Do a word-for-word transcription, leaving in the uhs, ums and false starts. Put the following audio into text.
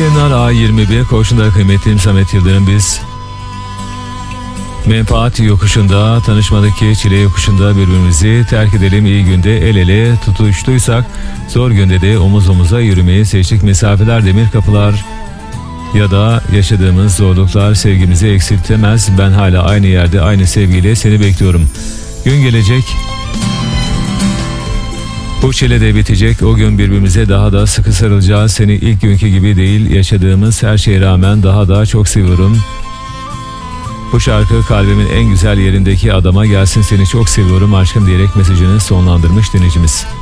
yayınlar. A yirmi bir Koç'unda kıymetlim Samet Yıldırım. Biz menfaat yokuşunda, tanışmadaki çile yokuşunda birbirimizi terk edelim. İyi günde el ele tutuştuysak zor günde de omuz omuza yürümeyi seçtik. Mesafeler, demir kapılar ya da yaşadığımız zorluklar sevgimizi eksiltemez. Ben hala aynı yerde aynı sevgiyle seni bekliyorum. Gün gelecek, bu çile de bitecek. O gün birbirimize daha da sıkı sarılacağız. Seni ilk günkü gibi değil, yaşadığımız her şeye rağmen daha da çok seviyorum. Bu şarkı kalbimin en güzel yerindeki adama gelsin, seni çok seviyorum aşkım diyerek mesajını sonlandırmış dinleyicimiz.